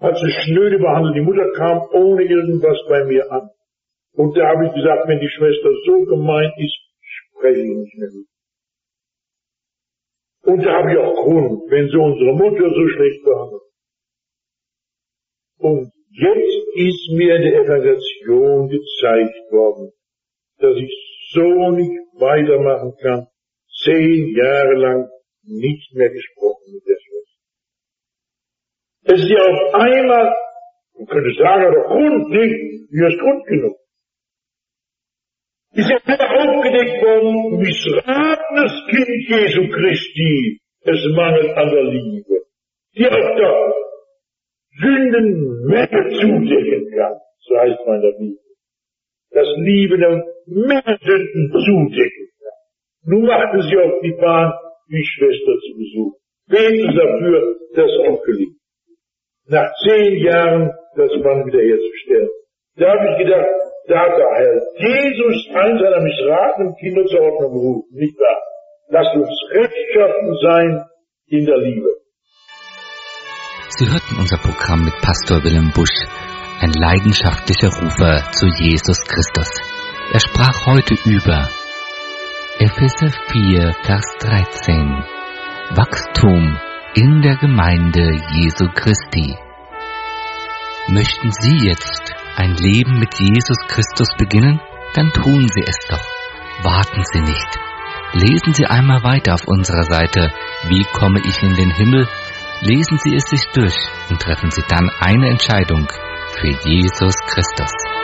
hat sie schnöde behandelt. Die Mutter kam ohne irgendwas bei mir an. Und da habe ich gesagt, wenn die Schwester so gemein ist, spreche ich nicht mehr mit. Und da habe ich auch Grund, wenn sie unsere Mutter so schlecht behandelt. Und jetzt ist mir in der Evangelisation gezeigt worden, dass ich so nicht weitermachen kann, 10 Jahre lang nicht mehr gesprochen mit der Schwester. Es ist ja auf einmal, man könnte sagen, aber Grund nicht, hier ist Grund genug. Ist ja wieder aufgedeckt worden, missratenes Kind Jesu Christi, es mangelt an der Liebe, die auch der Sündenmenge zudecken kann, so heißt man in der Bibel. Das Liebe der mehr Sünden zudecken kann. Nun macht es sich auf die Bahn, die Schwester zu besuchen. Beten dafür, dass es auch gelingt. Nach 10 Jahren das Mann wieder herzustellen. Da habe ich gedacht, da hat der Herr Jesus einen seiner missratenen Kinder zur Ordnung gerufen, nicht wahr? Lasst uns rechtschaffen sein in der Liebe. Sie hörten unser Programm mit Pastor Willem Busch, ein leidenschaftlicher Rufer zu Jesus Christus. Er sprach heute über Epheser 4, Vers 13. Wachstum in der Gemeinde Jesu Christi. Möchten Sie jetzt ein Leben mit Jesus Christus beginnen? Dann tun Sie es doch. Warten Sie nicht. Lesen Sie einmal weiter auf unserer Seite Wie komme ich in den Himmel? Lesen Sie es sich durch und treffen Sie dann eine Entscheidung für Jesus Christus.